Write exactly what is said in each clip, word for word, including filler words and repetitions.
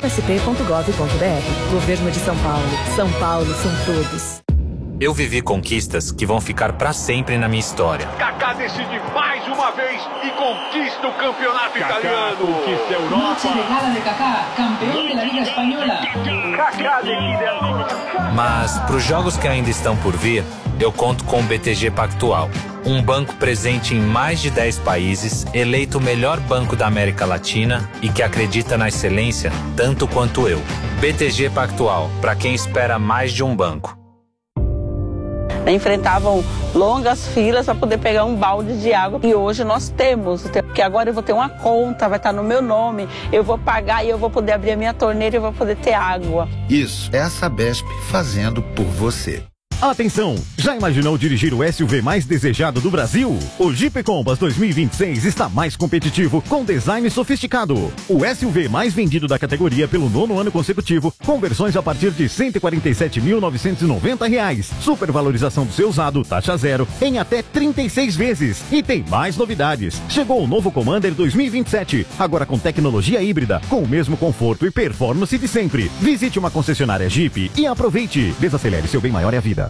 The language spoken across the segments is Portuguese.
s p ponto gov ponto b r. Governo de São Paulo. São Paulo são todos. Eu vivi conquistas que vão ficar pra sempre na minha história. Kaká decide mais uma vez e conquista o campeonato Kaká italiano. Conquista a Europa. Noche de gala de Kaká, campeão da Liga Espanhola. Kaká decide a... Mas pros jogos que ainda estão por vir, eu conto com o B T G Pactual. Um banco presente em mais de dez países, eleito o melhor banco da América Latina e que acredita na excelência tanto quanto eu. B T G Pactual, para quem espera mais de um banco. Enfrentavam longas filas para poder pegar um balde de água. E hoje nós temos, porque agora eu vou ter uma conta, vai estar no meu nome, eu vou pagar e eu vou poder abrir a minha torneira e eu vou poder ter água. Isso é a Sabesp fazendo por você. Atenção! Já imaginou dirigir o S U V mais desejado do Brasil? O Jeep Compass dois mil e vinte e seis está mais competitivo, com design sofisticado. O S U V mais vendido da categoria pelo nono ano consecutivo, com versões a partir de cento e quarenta e sete mil novecentos e noventa reais. Supervalorização do seu usado, taxa zero, em até trinta e seis vezes. E tem mais novidades. Chegou o novo Commander dois mil e vinte e sete, agora com tecnologia híbrida, com o mesmo conforto e performance de sempre. Visite uma concessionária Jeep e aproveite. Desacelere, seu bem maior é a vida.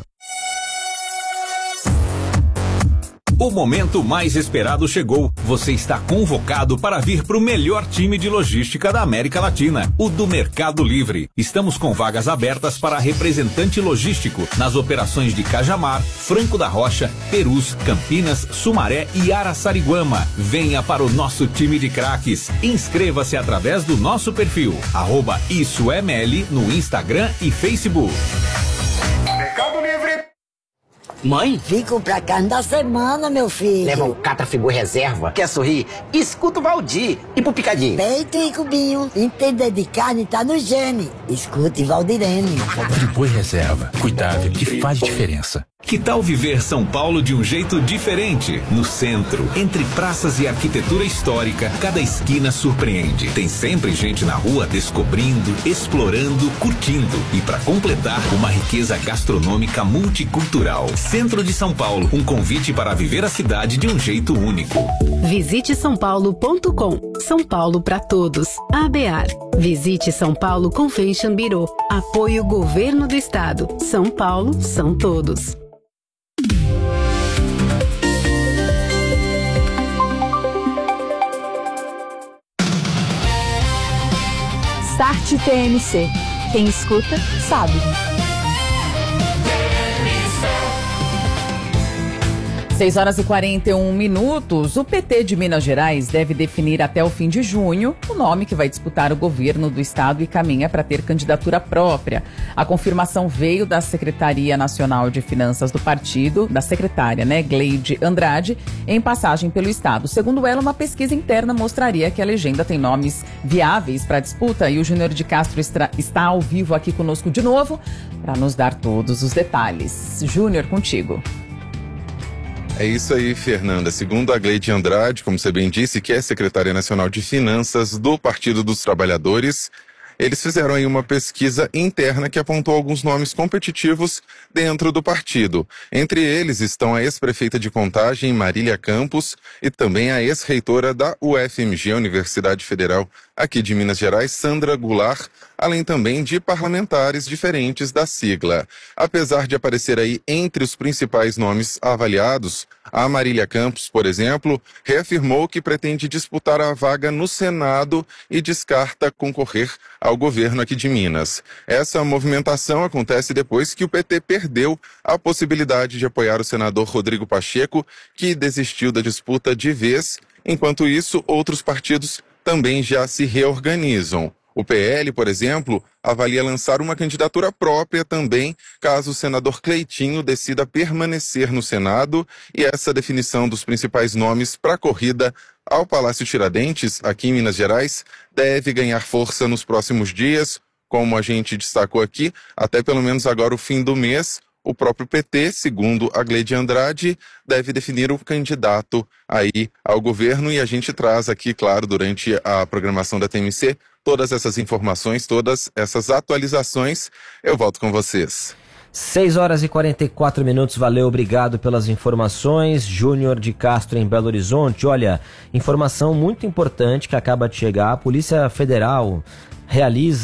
O momento mais esperado chegou. Você está convocado para vir para o melhor time de logística da América Latina, o do Mercado Livre. Estamos com vagas abertas para representante logístico nas operações de Cajamar, Franco da Rocha, Perus, Campinas, Sumaré e Araçariguama. Venha para o nosso time de craques. Inscreva-se através do nosso perfil, arroba Isso é Meli, no Instagram e Facebook. Mercado Livre. Mãe? Fico pra cada semana, meu filho. Leva um Catrafigor reserva. Quer sorrir? Escuta o Valdir. E pro picadinho? Peito e cubinho. Entender de carne tá no gene. Escute Valdirene. Friboi reserva. Cuidado que faz diferença. Que tal viver São Paulo de um jeito diferente? No centro, entre praças e arquitetura histórica, cada esquina surpreende. Tem sempre gente na rua descobrindo, explorando, curtindo. E para completar, uma riqueza gastronômica multicultural. Centro de São Paulo, um convite para viver a cidade de um jeito único. Visite são paulo ponto com. São Paulo para todos. A B A R. Visite São Paulo Convention Bureau. Apoio Governo do Estado. São Paulo são todos. Start T M C. Quem escuta, sabe. seis horas e quarenta e um minutos. O P T de Minas Gerais deve definir até o fim de junho o nome que vai disputar o governo do estado e caminha para ter candidatura própria. A confirmação veio da Secretaria Nacional de Finanças do partido, da secretária, né, Gleide Andrade, em passagem pelo estado. Segundo ela, uma pesquisa interna mostraria que a legenda tem nomes viáveis para a disputa e o Júnior de Castro está, está ao vivo aqui conosco de novo para nos dar todos os detalhes. Júnior, contigo. É isso aí, Fernanda. Segundo a Gleide Andrade, como você bem disse, que é secretária nacional de Finanças do Partido dos Trabalhadores, eles fizeram aí uma pesquisa interna que apontou alguns nomes competitivos dentro do partido. Entre eles estão a ex-prefeita de Contagem, Marília Campos, e também a ex-reitora da U F M G, Universidade Federal aqui de Minas Gerais, Sandra Goulart, além também de parlamentares diferentes da sigla. Apesar de aparecer aí entre os principais nomes avaliados, a Marília Campos, por exemplo, reafirmou que pretende disputar a vaga no Senado e descarta concorrer ao governo aqui de Minas. Essa movimentação acontece depois que o P T perdeu a possibilidade de apoiar o senador Rodrigo Pacheco, que desistiu da disputa de vez. Enquanto isso, outros partidos também já se reorganizam. O P L, por exemplo, avalia lançar uma candidatura própria também, caso o senador Cleitinho decida permanecer no Senado, e essa definição dos principais nomes para a corrida ao Palácio Tiradentes, aqui em Minas Gerais, deve ganhar força nos próximos dias, como a gente destacou aqui, até pelo menos agora o fim do mês. O próprio P T, segundo a Gleide Andrade, deve definir o candidato aí ao governo, e a gente traz aqui, claro, durante a programação da T M C, todas essas informações, todas essas atualizações. Eu volto com vocês. seis horas e quarenta e quatro minutos, valeu, obrigado pelas informações. Júnior de Castro em Belo Horizonte. Olha, informação muito importante que acaba de chegar. A Polícia Federal realiza